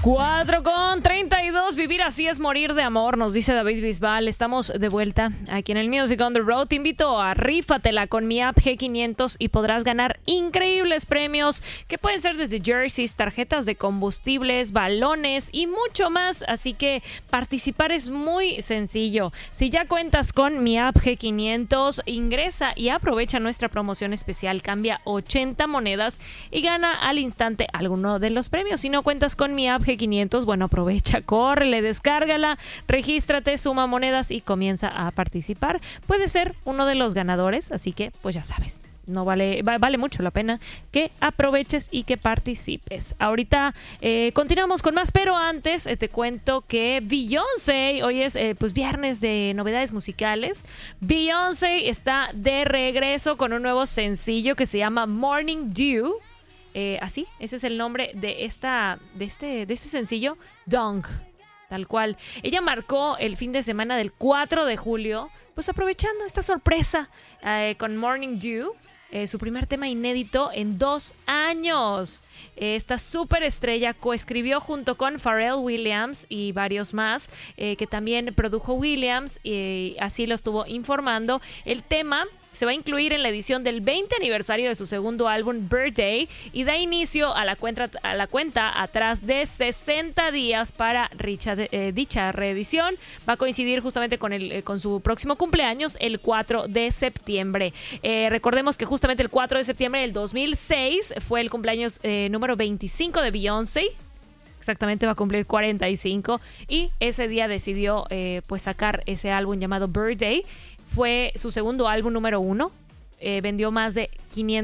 4:32, vivir así es morir de amor, nos dice David Bisbal. Estamos de vuelta aquí en el Music on the Road. Te invito a rífatela con mi app G500 y podrás ganar increíbles premios que pueden ser desde jerseys, tarjetas de combustibles, balones y mucho más. Así que participar es muy sencillo. Si ya cuentas con mi app G500, ingresa y aprovecha nuestra promoción especial. Cambia 80 monedas y gana al instante alguno de los premios. Si no cuentas con mi app G500, bueno, aprovecha, córrele, descárgala, regístrate, suma monedas y comienza a participar. Puedes ser uno de los ganadores, así que pues ya sabes. No vale mucho la pena que aproveches y que participes. Ahorita continuamos con más, pero antes te cuento que Beyoncé, hoy es pues viernes de novedades musicales. Beyoncé está de regreso con un nuevo sencillo que se llama Morning Dew. Así, ese es el nombre de este sencillo, Dunk, tal cual. Ella marcó el fin de semana del 4 de julio, pues aprovechando esta sorpresa con Morning Dew, su primer tema inédito en 2 años. Esta superestrella coescribió junto con Pharrell Williams y varios más, que también produjo Williams, y así lo estuvo informando. El tema se va a incluir en la edición del 20 aniversario de su segundo álbum, Birthday, y da inicio a la cuenta atrás de 60 días para dicha reedición. Va a coincidir justamente con su próximo cumpleaños, el 4 de septiembre. Recordemos que justamente el 4 de septiembre del 2006 fue el cumpleaños número 25 de Beyoncé. Exactamente, va a cumplir 45 y ese día decidió pues sacar ese álbum llamado Birthday. Fue su segundo álbum número 1. Vendió más de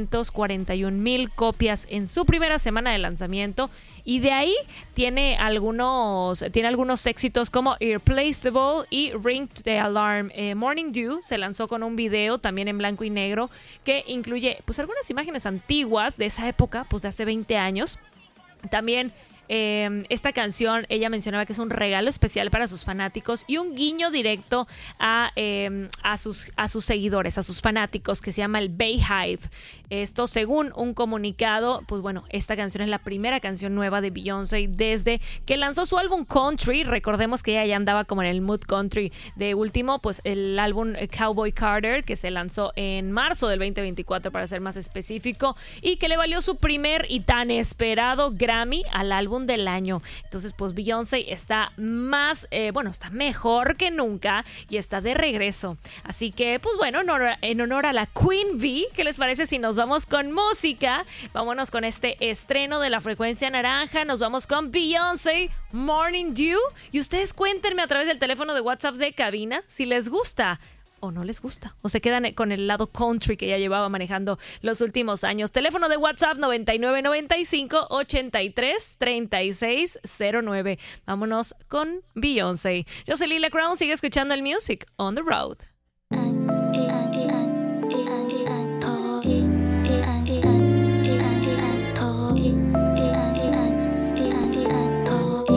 541,000 copias en su primera semana de lanzamiento. Y de ahí tiene algunos éxitos como Irreplaceable y Ring the Alarm. Morning Dew se lanzó con un video también en blanco y negro que incluye pues algunas imágenes antiguas de esa época, pues de hace 20 años. También esta canción, ella mencionaba que es un regalo especial para sus fanáticos y un guiño directo a sus seguidores, a sus fanáticos, que se llama el Bayhive. Esto según un comunicado, pues bueno, esta canción es la primera canción nueva de Beyoncé desde que lanzó su álbum Country. Recordemos que ella ya andaba como en el mood country. De último, pues el álbum Cowboy Carter, que se lanzó en marzo del 2024 para ser más específico, y que le valió su primer y tan esperado Grammy al álbum del año. Entonces pues Beyoncé está está mejor que nunca y está de regreso. Así que pues bueno, en honor a la Queen Bee, ¿qué les parece si nos vamos con música? Vámonos con este estreno de la frecuencia naranja. Nos vamos con Beyoncé, Morning Dew, y ustedes cuéntenme a través del teléfono de WhatsApp de cabina si les gusta o no les gusta, o se quedan con el lado country que ya llevaba manejando los últimos años. Teléfono de WhatsApp 9995-833609. Vámonos con Beyoncé. Yo soy Lila Crown, sigue escuchando el Music on the Road.